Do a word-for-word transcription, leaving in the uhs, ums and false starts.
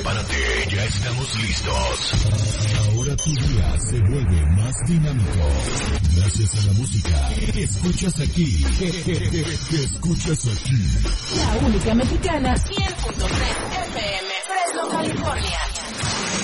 prepárate, ya estamos listos. Ahora tu día se vuelve más dinámico. Gracias a la música que escuchas aquí. Que escuchas aquí. La única mexicana, cien punto tres F M, Fresno, California.